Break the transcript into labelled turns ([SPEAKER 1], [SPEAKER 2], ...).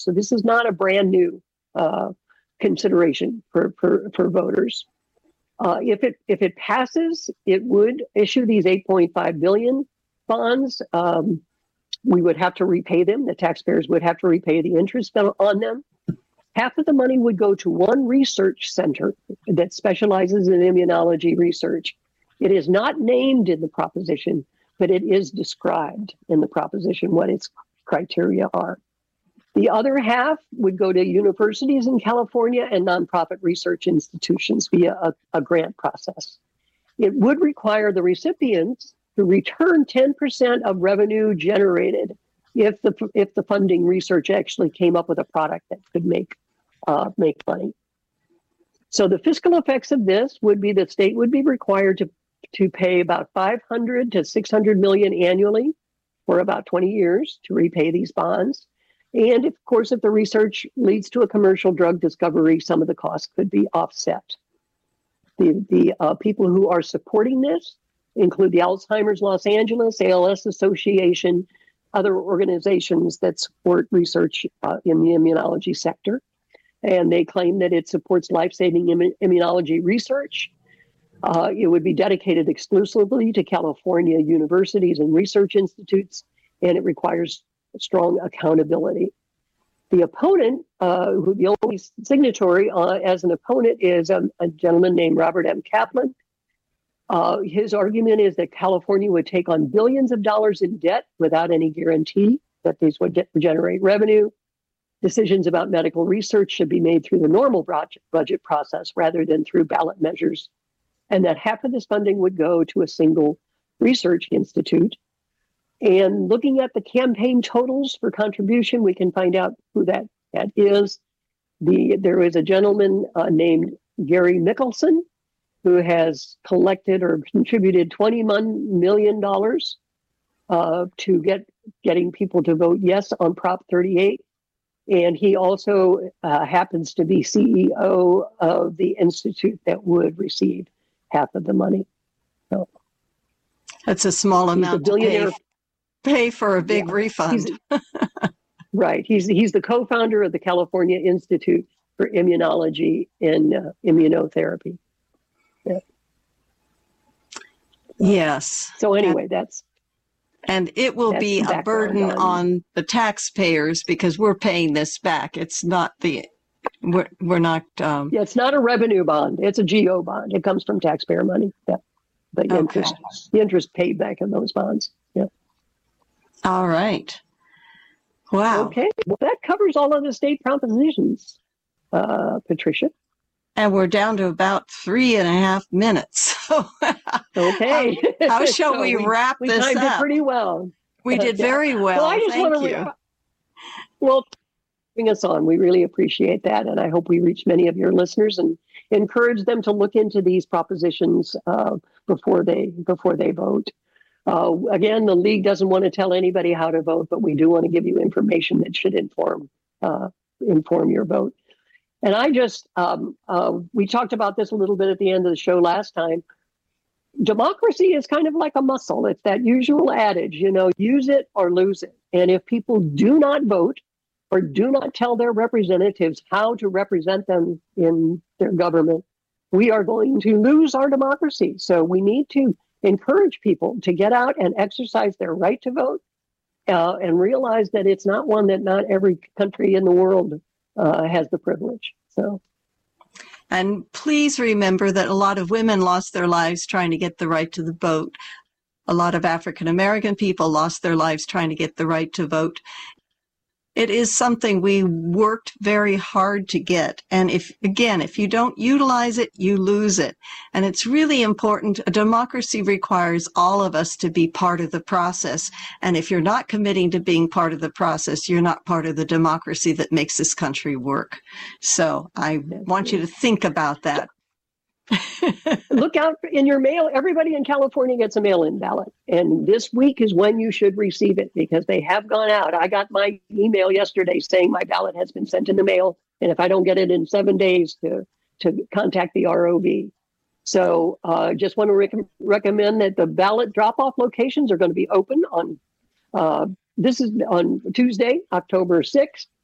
[SPEAKER 1] So this is not a brand new consideration for voters. If it passes, it would issue these 8.5 billion bonds. We would have to repay them. The taxpayers would have to repay the interest on them. Half of the money would go to one research center that specializes in immunology research. It is not named in the proposition, but it is described in the proposition what its criteria are. The other half would go to universities in California and nonprofit research institutions via a grant process. It would require the recipients to return 10% of revenue generated if the funding research actually came up with a product that could make money. So the fiscal effects of this would be the state would be required to pay about 500 to 600 million annually for about 20 years to repay these bonds. And of course, if the research leads to a commercial drug discovery, some of the costs could be offset. The people who are supporting this include the Alzheimer's Los Angeles, ALS Association, other organizations that support research in the immunology sector. And they claim that it supports life-saving immunology research. It would be dedicated exclusively to California universities and research institutes, and it requires strong accountability. The opponent, who the only signatory as an opponent is a gentleman named Robert M. Kaplan. His argument is that California would take on billions of dollars in debt without any guarantee that these would generate revenue. Decisions about medical research should be made through the normal budget process rather than through ballot measures, and that half of this funding would go to a single research institute. And looking at the campaign totals for contribution, we can find out who that is. There is a gentleman named Gary Mickelson who has collected or contributed $21 million to getting people to vote yes on Prop 38. And he also happens to be CEO of the institute that would receive half of the money. So
[SPEAKER 2] that's a small amount to pay for a big refund.
[SPEAKER 1] Right. He's the co-founder of the California Institute for Immunology and Immunotherapy. Yeah.
[SPEAKER 2] Yes.
[SPEAKER 1] So anyway,
[SPEAKER 2] and it will be a burden on the taxpayers because we're paying this back. It's not we're not.
[SPEAKER 1] It's not a revenue bond. It's a GO bond. It comes from taxpayer money. Yeah. The interest paid back in those bonds. Yeah.
[SPEAKER 2] All right. Wow.
[SPEAKER 1] Okay. Well, that covers all of the state propositions, Patricia.
[SPEAKER 2] And we're down to about 3.5 minutes.
[SPEAKER 1] Okay.
[SPEAKER 2] How shall we wrap this up?
[SPEAKER 1] We timed it pretty well.
[SPEAKER 2] We did very well. Thank you.
[SPEAKER 1] Well, bring us on. We really appreciate that. And I hope we reach many of your listeners and encourage them to look into these propositions before they vote. Again, the League doesn't want to tell anybody how to vote, but we do want to give you information that should inform your vote. And we talked about this a little bit at the end of the show last time. Democracy is kind of like a muscle. It's that usual adage, use it or lose it. And if people do not vote or do not tell their representatives how to represent them in their government, we are going to lose our democracy. So we need to encourage people to get out and exercise their right to vote and realize that it's not one that not every country in the world has the privilege.
[SPEAKER 2] And please remember that a lot of women lost their lives trying to get the right to the vote. A lot of African American people lost their lives trying to get the right to vote. It is something we worked very hard to get. And if you don't utilize it, you lose it. And it's really important. A democracy requires all of us to be part of the process. And if you're not committing to being part of the process, you're not part of the democracy that makes this country work. So I want you to think about that.
[SPEAKER 1] Look out in your mail. Everybody in California gets a mail-in ballot. And this week is when you should receive it because they have gone out. I got my email yesterday saying my ballot has been sent in the mail. And if I don't get it in 7 days to contact the ROV. So just want to recommend that the ballot drop-off locations are going to be open on, this is on Tuesday, October 6th